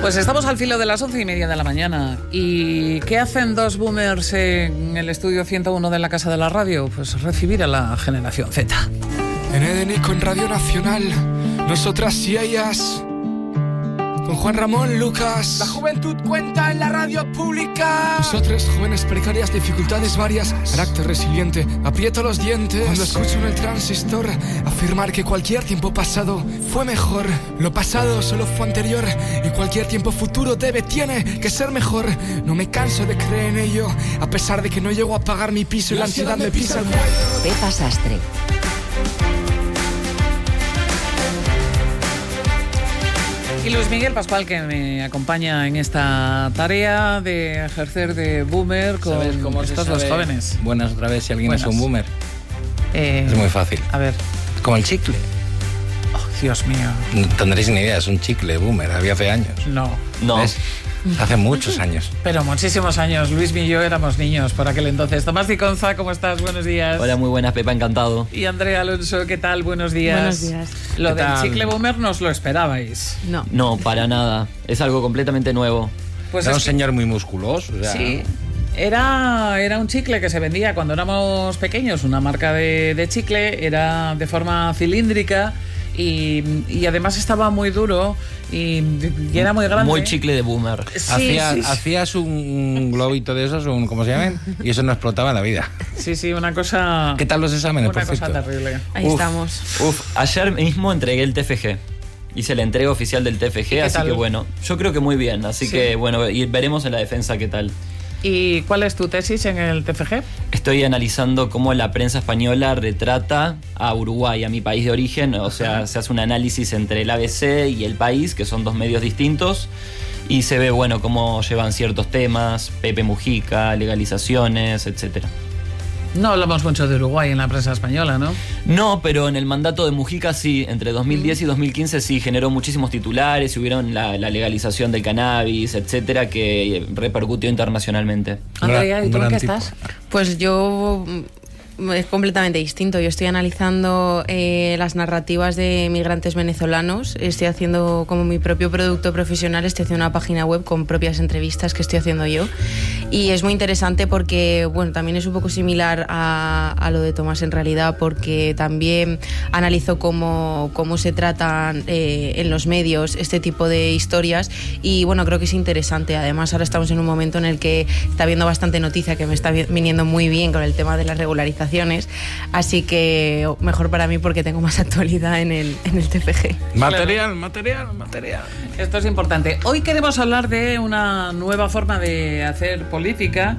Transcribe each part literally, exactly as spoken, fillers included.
Pues estamos al filo de las once y media de la mañana. ¿Y qué hacen dos boomers en el estudio ciento uno de la Casa de la Radio? Pues recibir a la generación Z. En Edenico, en Radio Nacional, nosotras y ellas, con Juan Ramón Lucas. La juventud cuenta en la radio pública. Nosotros, jóvenes precarias, dificultades varias, carácter resiliente, aprieto los dientes cuando escucho en el transistor afirmar que cualquier tiempo pasado fue mejor. Lo pasado solo fue anterior y cualquier tiempo futuro debe, tiene que ser mejor. No me canso de creer en ello, a pesar de que no llego a pagar mi piso y la ansiedad me pisa el cuello. Pepa Sastre. Y Luis Miguel Pascual, que me acompaña en esta tarea de ejercer de boomer con estos dos jóvenes. Buenas otra vez, si alguien Buenas. es un boomer. Eh, Es muy fácil. A ver. Como el chicle. Oh, Dios mío. No tendréis ni idea, es un chicle boomer, había hace años. No. No. ¿Ves? Hace muchos años. Pero muchísimos años. Luis y yo éramos niños por aquel entonces. Tomás Diconza, ¿cómo estás? Buenos días. Hola, muy buenas, Pepa, encantado. Y Andrea Alonso, ¿qué tal? Buenos días. Buenos días. Lo ¿Qué del tal? chicle boomer no os lo esperabais. No. No, para nada. Es algo completamente nuevo. Pues Era es un que- señor muy musculoso. O sea, Sí. Era, era un chicle que se vendía cuando éramos pequeños, una marca de, de chicle, era de forma cilíndrica y, y además estaba muy duro y, y era muy grande. Muy chicle de boomer. Sí, hacía- sí, sí. hacías un globito de esos, un, ¿cómo se llaman? Y eso no explotaba en la vida. Sí, sí, una cosa... ¿Qué tal los exámenes, Una por cosa cierto? terrible. Ahí Uf. estamos. Uf, ayer mismo entregué el T F G. Hice la entrega oficial del T F ¿Y G, qué así tal? que bueno, yo creo que muy bien. Así Sí. que bueno, y veremos en la defensa qué tal. ¿Y cuál es tu tesis en el T F G? Estoy analizando cómo la prensa española retrata a Uruguay, a mi país de origen. O sea, se hace un análisis entre el A B C y el País, que son dos medios distintos. Y se ve, bueno, cómo llevan ciertos temas, Pepe Mujica, legalizaciones, etcétera. No hablamos mucho de Uruguay en la prensa española, ¿no? No, pero en el mandato de Mujica sí, entre dos mil diez y dos mil quince sí generó muchísimos titulares, y hubieron la, la legalización del cannabis, etcétera, que repercutió internacionalmente. Andrea, ¿y tú en gran qué tipo. estás? Pues yo mm, es completamente distinto. Yo estoy analizando eh, las narrativas de migrantes venezolanos. Estoy haciendo como mi propio producto profesional. Estoy haciendo una página web con propias entrevistas que estoy haciendo yo. Y es muy interesante porque, bueno, también es un poco similar a, a lo de Tomás en realidad, porque también analizo cómo, cómo se tratan eh, en los medios este tipo de historias. Y bueno, creo que es interesante. Además, ahora estamos en un momento en el que está habiendo bastante noticia, que me está vi- viniendo muy bien con el tema de las regularizaciones. Así que mejor para mí porque tengo más actualidad en el, en el T F G. Material, material, material. Esto es importante. Hoy queremos hablar de una nueva forma de hacer política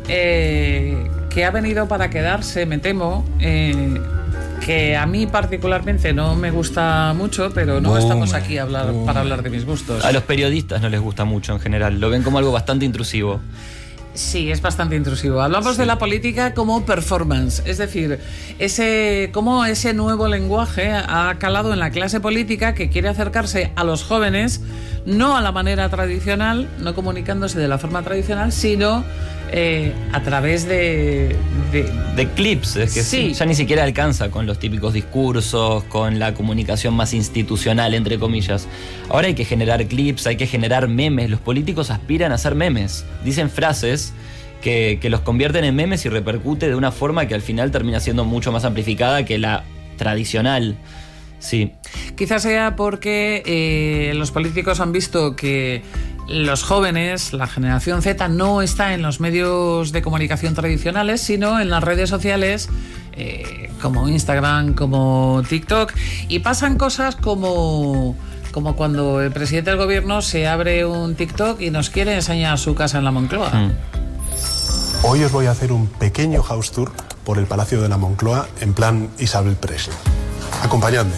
eh, que ha venido para quedarse, me temo, eh, que a mí particularmente no me gusta mucho, pero no Boomer, estamos aquí a hablar, boomer. para hablar de mis gustos. A los periodistas no les gusta mucho en general, lo ven como algo bastante intrusivo. Sí, es bastante intrusivo. Hablamos Sí. de la política como performance, es decir, ese cómo ese nuevo lenguaje ha calado en la clase política que quiere acercarse a los jóvenes, no a la manera tradicional, no comunicándose de la forma tradicional, sino eh, a través de, de- De clips, es que Sí. ya ni siquiera alcanza con los típicos discursos, con la comunicación más institucional, entre comillas. Ahora hay que generar clips, hay que generar memes. Los políticos aspiran a hacer memes. Dicen frases que, que los convierten en memes y repercute de una forma que al final termina siendo mucho más amplificada que la tradicional. Sí. Quizás sea porque eh, los políticos han visto que los jóvenes, la generación Z, no está en los medios de comunicación tradicionales, sino en las redes sociales eh, como Instagram, como TikTok, y pasan cosas como, como cuando el presidente del gobierno se abre un TikTok y nos quiere enseñar su casa en la Moncloa. Mm. Hoy os voy a hacer un pequeño house tour por el Palacio de la Moncloa en plan Isabel Presley. Acompañadme.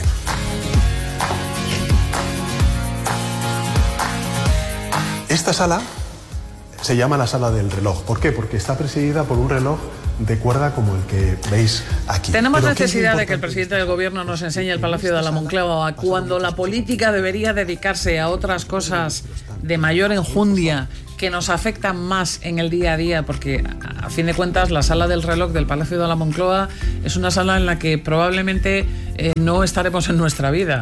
Esta sala se llama la sala del reloj. ¿Por qué? Porque está presidida por un reloj de cuerda como el que veis aquí. Tenemos Pero ¿qué es lo necesidad de que el importante? presidente del gobierno nos enseñe el Palacio de la Moncloa cuando la política debería dedicarse a otras cosas de mayor enjundia que nos afectan más en el día a día, porque a a fin de cuentas la sala del reloj del Palacio de la Moncloa es una sala en la que probablemente eh, no estaremos en nuestra vida.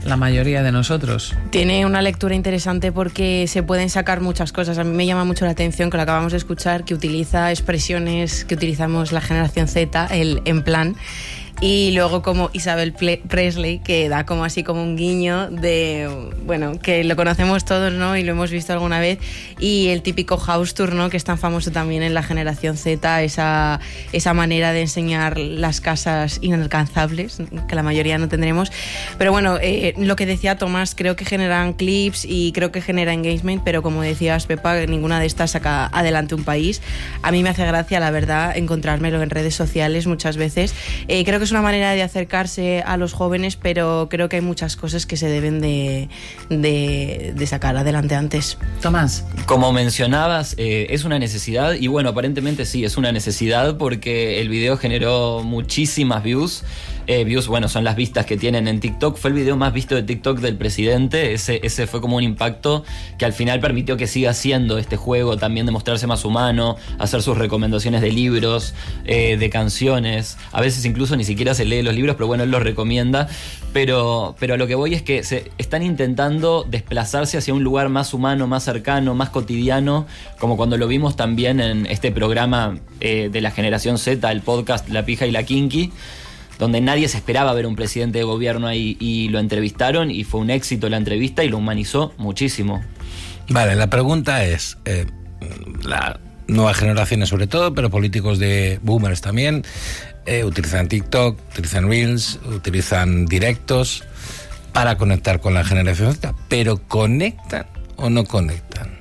la mayoría de nosotros. Tiene una lectura interesante porque se pueden sacar muchas cosas. A mí me llama mucho la atención que lo acabamos de escuchar, que utiliza expresiones que utilizamos la generación Z, el en plan. Y luego como Isabel Presley, que da como así como un guiño de, bueno, que lo conocemos todos, ¿no? Y lo hemos visto alguna vez. Y el típico house tour, ¿no? Que es tan famoso también en la generación Z, esa, esa manera de enseñar las casas inalcanzables, que la mayoría no tendremos. Pero bueno, eh, lo que decía Tomás, creo que generan clips y creo que genera engagement, pero como decías, Pepa, ninguna de estas saca adelante un país. A mí me hace gracia, la verdad, encontrármelo en redes sociales muchas veces. Eh, creo que es una manera de acercarse a los jóvenes, pero creo que hay muchas cosas que se deben de, de, de sacar adelante antes. Tomás. Como mencionabas, eh, es una necesidad, y bueno, aparentemente sí, es una necesidad porque el video generó muchísimas views. Eh, views, bueno, son las vistas que tienen en TikTok. Fue el video más visto de TikTok del presidente. Ese, ese fue como un impacto que al final permitió que siga haciendo este juego, también de mostrarse más humano, hacer sus recomendaciones de libros, eh, de canciones. A veces incluso ni siquiera se lee los libros, pero bueno, él los recomienda. Pero, pero a lo que voy es que se están intentando desplazarse hacia un lugar más humano, más cercano, más cotidiano, como cuando lo vimos también en este programa eh, de la generación Z, el podcast La Pija y la Kinky, donde nadie se esperaba ver un presidente de gobierno ahí, y lo entrevistaron y fue un éxito la entrevista y lo humanizó muchísimo. Vale, la pregunta es, eh, las nuevas generaciones sobre todo, pero políticos de boomers también, eh, utilizan TikTok, utilizan Reels, utilizan directos para conectar con la generación Z, pero ¿conectan o no conectan?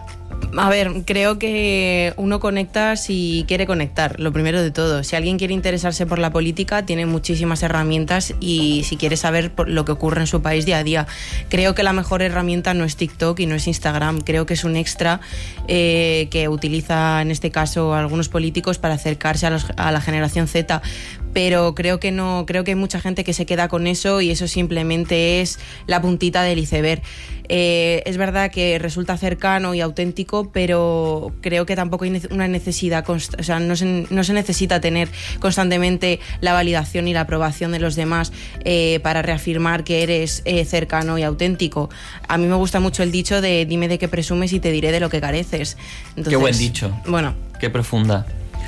A ver, creo que uno conecta si quiere conectar, lo primero de todo. Si alguien quiere interesarse por la política, tiene muchísimas herramientas, y si quiere saber lo que ocurre en su país día a día. Creo que la mejor herramienta no es TikTok y no es Instagram. Creo que es un extra eh, que utiliza en este caso algunos políticos para acercarse a, los, a la generación Z. Pero creo que no, creo que hay mucha gente que se queda con eso y eso simplemente es la puntita del iceberg. Eh, es verdad que resulta cercano y auténtico, pero creo que tampoco hay una necesidad, const- o sea, no se, no se necesita tener constantemente la validación y la aprobación de los demás eh, para reafirmar que eres eh, cercano y auténtico. A mí me gusta mucho el dicho de dime de qué presumes y te diré de lo que careces. Entonces, qué buen dicho. Bueno. Qué profunda.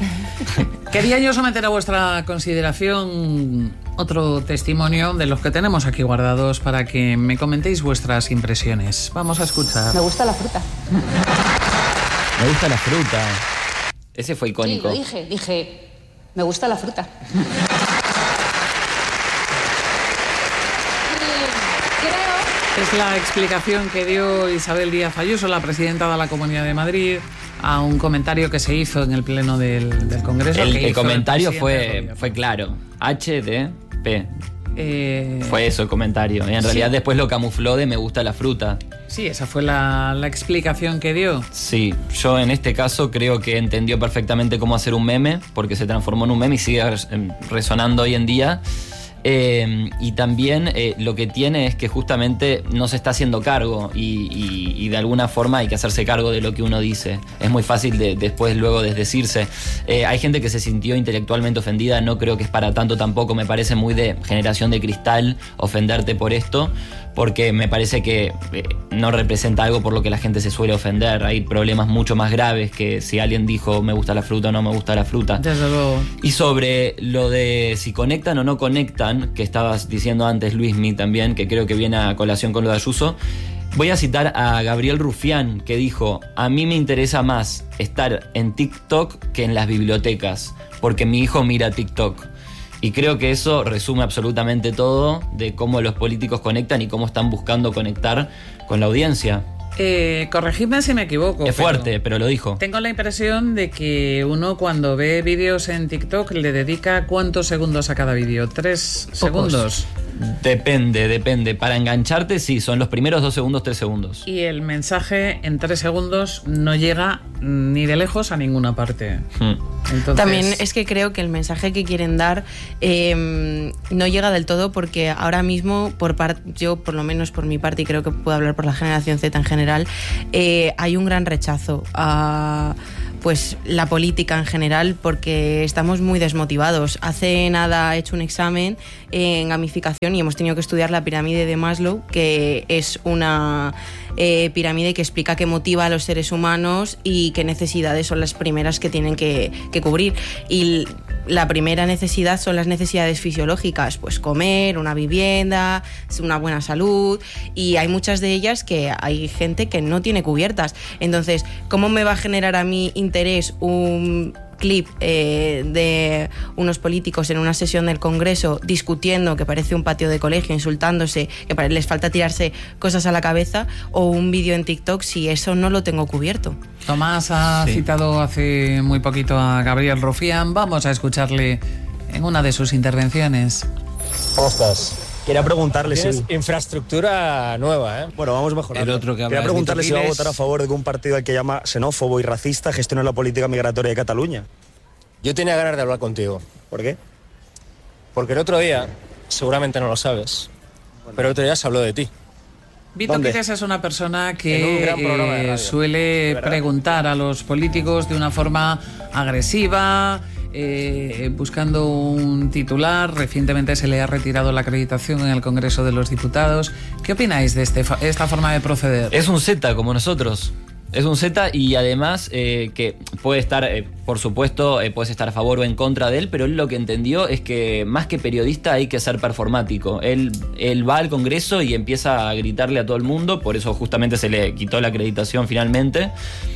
Quería yo someter a vuestra consideración otro testimonio de los que tenemos aquí guardados para que me comentéis vuestras impresiones. Vamos a escuchar. Me gusta la fruta. Me gusta la fruta. Ese fue icónico. Sí, lo dije, dije, me gusta la fruta. Es la explicación que dio Isabel Díaz Ayuso, la presidenta de la Comunidad de Madrid, a un comentario que se hizo en el pleno del, del Congreso. El, que el comentario el fue, fue claro. H D P. Eh, Fue eso el comentario. Y en sí. realidad después lo camufló de me gusta la fruta. Sí, esa fue la, la explicación que dio. Sí, yo en este caso creo que entendió perfectamente cómo hacer un meme, porque se transformó en un meme y sigue resonando hoy en día. Eh, y también eh, lo que tiene es que justamente no se está haciendo cargo y, y, y de alguna forma hay que hacerse cargo de lo que uno dice. Es muy fácil de, después luego desdecirse. Eh, hay gente que se sintió intelectualmente ofendida, no creo que es para tanto tampoco, me parece muy de generación de cristal ofenderte por esto, porque me parece que eh, no representa algo por lo que la gente se suele ofender. Hay problemas mucho más graves que si alguien dijo me gusta la fruta o no me gusta la fruta. Desde luego. Y sobre lo de si conectan o no conectan, que estabas diciendo antes, Luismi, también, que creo que viene a colación con lo de Ayuso, voy a citar a Gabriel Rufián, que dijo: a mí me interesa más estar en TikTok que en las bibliotecas, porque mi hijo mira TikTok. Y creo que eso resume absolutamente todo de cómo los políticos conectan y cómo están buscando conectar con la audiencia. Eh, corregidme si me equivoco. Es fuerte, pero, pero lo dijo. Tengo la impresión de que uno cuando ve vídeos en TikTok le dedica ¿cuántos segundos a cada vídeo? ¿Tres Pocos. segundos? Depende, depende. Para engancharte, sí, son los primeros dos segundos, tres segundos. Y el mensaje en tres segundos no llega ni de lejos a ninguna parte. Hmm. Entonces... También es que creo que el mensaje que quieren dar eh, no llega del todo, porque ahora mismo, por part, yo por lo menos por mi parte, y creo que puedo hablar por la generación Z en general, eh, hay un gran rechazo a... pues la política en general, porque estamos muy desmotivados. Hace nada he hecho un examen en gamificación y hemos tenido que estudiar la pirámide de Maslow, que es una eh, pirámide que explica qué motiva a los seres humanos y qué necesidades son las primeras que tienen que, que cubrir. Y la primera necesidad son las necesidades fisiológicas, pues comer, una vivienda, una buena salud, y hay muchas de ellas que hay gente que no tiene cubiertas. Entonces, ¿cómo me va a generar a mí interés un clip eh, de unos políticos en una sesión del Congreso discutiendo que parece un patio de colegio, insultándose, que les falta tirarse cosas a la cabeza, o un vídeo en TikTok si eso no lo tengo cubierto? Tomás ha sí. citado hace muy poquito a Gabriel Rufián. Vamos a escucharle en una de sus intervenciones. ¿Cómo estás? Quería preguntarle si... infraestructura nueva, ¿eh? Bueno, vamos mejorando. El otro que Quería preguntarle si va a votar a favor de que un partido al que llama xenófobo y racista gestione la política migratoria de Cataluña. Yo tenía ganas de hablar contigo. ¿Por qué? Porque el otro día, seguramente no lo sabes, bueno. pero el otro día se habló de ti. Vito Quiles es una persona que eh, suele preguntar a los políticos de una forma agresiva, eh, buscando un titular. Recientemente se le ha retirado la acreditación en el Congreso de los Diputados. ¿Qué opináis de este, esta forma de proceder? Es un Z como nosotros. Es un Z y además eh, que puede estar, eh, por supuesto, eh, puedes estar a favor o en contra de él, pero él lo que entendió es que más que periodista hay que ser performático. Él, él va al Congreso y empieza a gritarle a todo el mundo, por eso justamente se le quitó la acreditación finalmente.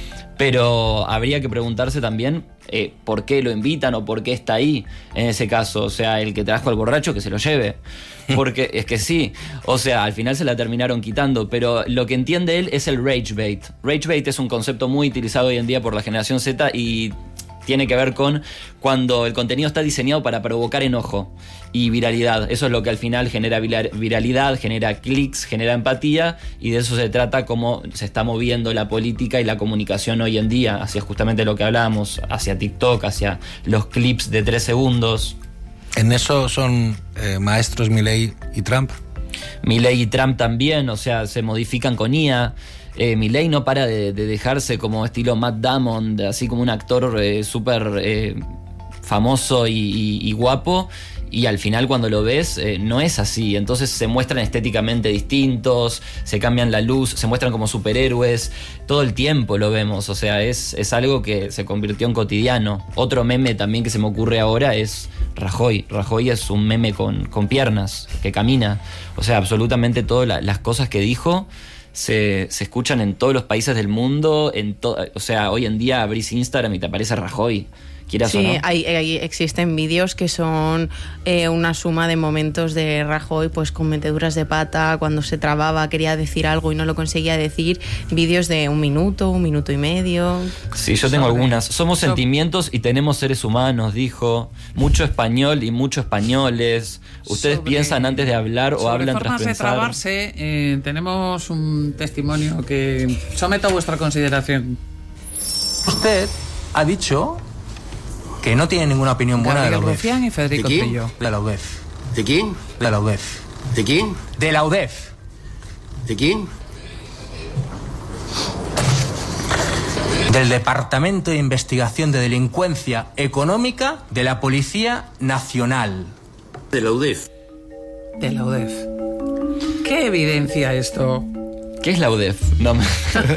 Pero habría que preguntarse también eh, por qué lo invitan o por qué está ahí en ese caso. O sea, el que trajo al borracho que se lo lleve. Porque es que sí, o sea, al final se la terminaron quitando, pero lo que entiende él es el rage bait. Rage bait es un concepto muy utilizado hoy en día por la generación Z y tiene que ver con cuando el contenido está diseñado para provocar enojo y viralidad. Eso es lo que al final genera viralidad, genera clics, genera empatía, y de eso se trata cómo se está moviendo la política y la comunicación hoy en día, hacia justamente lo que hablábamos, hacia TikTok, hacia los clips de tres segundos. ¿En eso son eh, maestros Milei y Trump? Milei y Trump también, o sea, se modifican con I A. Eh, Milei no para de, de dejarse como estilo Matt Damon, así como un actor eh, súper eh, famoso y, y, y guapo, y al final cuando lo ves eh, no es así. Entonces se muestran estéticamente distintos, se cambian la luz, se muestran como superhéroes, todo el tiempo lo vemos, o sea, es, es algo que se convirtió en cotidiano. Otro meme también que se me ocurre ahora es Rajoy. Rajoy es un meme con, con piernas, que camina, o sea, absolutamente todas la, las cosas que dijo Se, se escuchan en todos los países del mundo, en to, o sea, hoy en día abrís Instagram y te aparece Rajoy, quieras sí, o no. hay, hay, existen vídeos que son eh, una suma de momentos de Rajoy, pues con meteduras de pata, cuando se trababa, quería decir algo y no lo conseguía decir, vídeos de un minuto, un minuto y medio. Sí, yo tengo sobre, algunas. Somos sobre, sentimientos y tenemos seres humanos, dijo. Mucho español y mucho españoles. Ustedes sobre, piensan antes de hablar o hablan tras pensar. Sobre formas de trabarse, eh, tenemos un testimonio que someto a vuestra consideración. Usted ha dicho que no tiene ninguna opinión buena de la U D E F. Y Federico ¿De Trillo. De la U D E F. ¿De quién? De la U D E F. ¿De quién? De la U D E F. ¿De quién? Del Departamento de Investigación de Delincuencia Económica de la Policía Nacional. De la U D E F. De la U D E F. ¿Qué evidencia esto? ¿Qué es la U D E F? No me...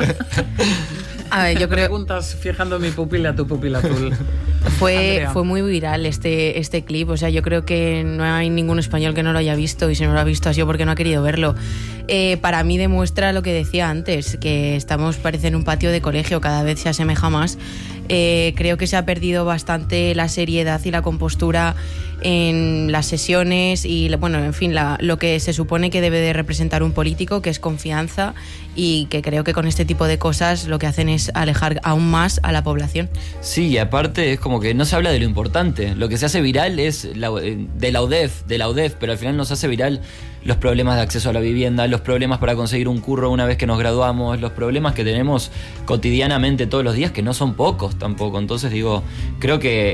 A ver, yo creo... Preguntas fijando mi pupila a tu pupila azul. Fue, fue muy viral este, este clip, o sea, yo creo que no hay ningún español que no lo haya visto, y si no lo ha visto ha sido porque no ha querido verlo. Eh, para mí demuestra lo que decía antes, que estamos, parece, en un patio de colegio, cada vez se asemeja más. Eh, creo que se ha perdido bastante la seriedad y la compostura en las sesiones y, bueno, en fin, la, lo que se supone que debe de representar un político, que es confianza, y que creo que con este tipo de cosas lo que hacen es alejar aún más a la población. Sí, y aparte es como que no se habla de lo importante. Lo que se hace viral es la, de la U D E F, de la U D E F, pero al final nos hace viral los problemas de acceso a la vivienda, los problemas para conseguir un curro una vez que nos graduamos, los problemas que tenemos cotidianamente todos los días, que no son pocos tampoco. Entonces digo, creo que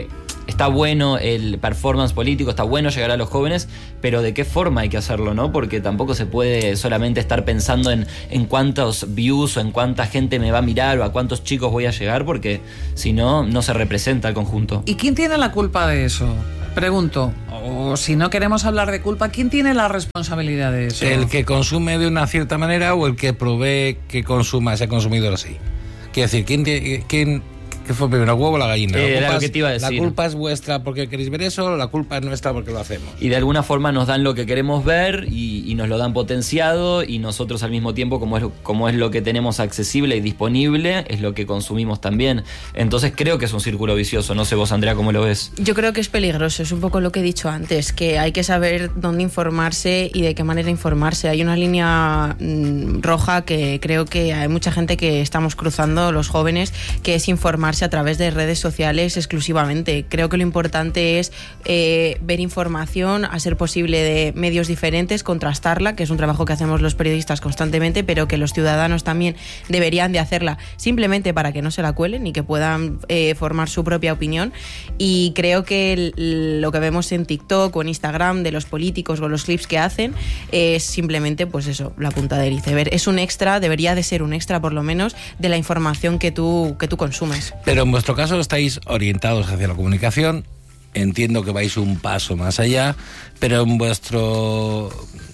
está bueno el performance político, está bueno llegar a los jóvenes, pero ¿de qué forma hay que hacerlo, no? Porque tampoco se puede solamente estar pensando en, en cuántos views o en cuánta gente me va a mirar o a cuántos chicos voy a llegar, porque si no, no se representa el conjunto. ¿Y quién tiene la culpa de eso? Pregunto, o si no queremos hablar de culpa, ¿quién tiene la responsabilidad de eso? ¿El que consume de una cierta manera o el que provee que consuma ese consumidor así? Quiero decir, ¿quién, quién ¿qué fue primero, el huevo o la gallina? Eh, la era lo que es, te iba a decir. ¿La culpa es vuestra porque queréis ver eso? ¿La culpa es nuestra porque lo hacemos? Y de alguna forma nos dan lo que queremos ver y, y nos lo dan potenciado, y nosotros al mismo tiempo, como es, como es lo que tenemos accesible y disponible, es lo que consumimos también. Entonces creo que es un círculo vicioso. No sé vos, Andrea, ¿cómo lo ves? Yo creo que es peligroso, es un poco lo que he dicho antes, que hay que saber dónde informarse y de qué manera informarse. Hay una línea mmm, roja que creo que hay mucha gente que estamos cruzando, los jóvenes, que es informarse a través de redes sociales exclusivamente. Creo que lo importante es eh, ver información, a ser posible de medios diferentes, contrastarla, que es un trabajo que hacemos los periodistas constantemente, pero que los ciudadanos también deberían de hacerla simplemente para que no se la cuelen y que puedan eh, formar su propia opinión. Y creo que el, lo que vemos en TikTok o en Instagram de los políticos o los clips que hacen es simplemente, pues eso, la punta del iceberg. Es un extra, debería de ser un extra por lo menos, de la información que tú, que tú consumes. Pero en vuestro caso estáis orientados hacia la comunicación, entiendo que vais un paso más allá, pero en vuestro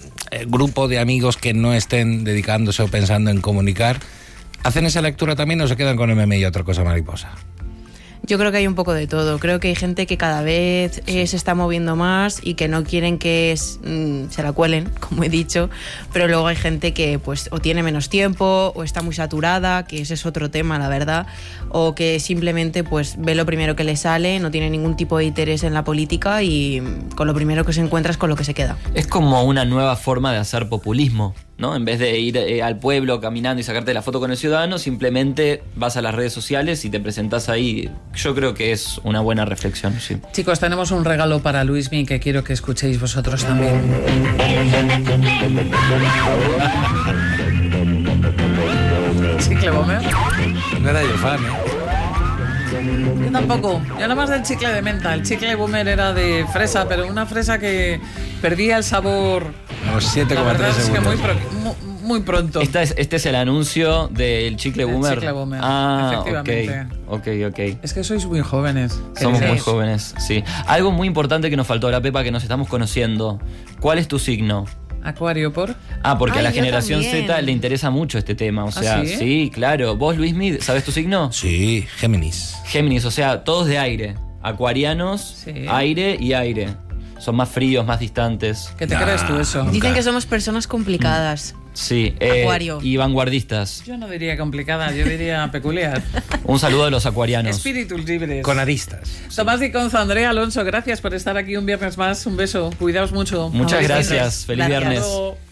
grupo de amigos que no estén dedicándose o pensando en comunicar, ¿hacen esa lectura también o se quedan con M M y otra cosa mariposa? Yo creo que hay un poco de todo. Creo que hay gente que cada vez eh, se está moviendo más y que no quieren que es, mm, se la cuelen, como he dicho, pero luego hay gente que pues o tiene menos tiempo o está muy saturada, que ese es otro tema, la verdad, o que simplemente pues ve lo primero que le sale, no tiene ningún tipo de interés en la política y con lo primero que se encuentra es con lo que se queda. Es como una nueva forma de hacer populismo, ¿no? En vez de ir eh, al pueblo caminando y sacarte la foto con el ciudadano, simplemente vas a las redes sociales y te presentás ahí. Yo creo que es una buena reflexión, sí. Chicos, tenemos un regalo para Luismi que quiero que escuchéis vosotros también. ¿Chicle Boomer? No era yo fan, ¿eh? Yo tampoco. Yo nada más del chicle de menta. El chicle Boomer era de fresa, pero una fresa que perdía el sabor. A los siete coma tres segundos. Es que muy, pro, muy, muy pronto. Esta es, este es el anuncio del chicle Boomer. El chicle Boomer. Ah, efectivamente. Ok, ok, ok. Es que sois muy jóvenes. Somos ¿Qué muy es? jóvenes, sí. Algo muy importante que nos faltó, la Pepa, que nos estamos conociendo. ¿Cuál es tu signo? Acuario, ¿por? Ah, porque Ay, a la yo generación también. Z le interesa mucho este tema. O sea, ¿Ah, sí? sí, claro. ¿Vos, Luismi, sabes tu signo? Sí, Géminis. Géminis, o sea, todos de aire. Acuarianos, Sí. aire y aire. Son más fríos, más distantes. ¿Qué te crees tú eso? Dicen que somos personas complicadas. Sí, eh, Acuario. y vanguardistas. Yo no diría complicada, yo diría peculiar. Un saludo a los acuarianos. Espíritus libres. Con aristas. Tomás Diconzo, Andrea Alonso, gracias por estar aquí un viernes más. Un beso, cuidaos mucho. Muchas Gracias. gracias. Feliz Gracias. viernes. Hasta luego.